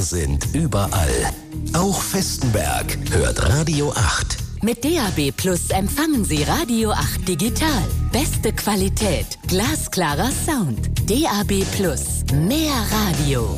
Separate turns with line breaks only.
sind überall. Auch Festenberg hört Radio 8.
Mit DAB Plus empfangen Sie Radio 8 digital. Beste Qualität, glasklarer Sound. DAB Plus, mehr Radio.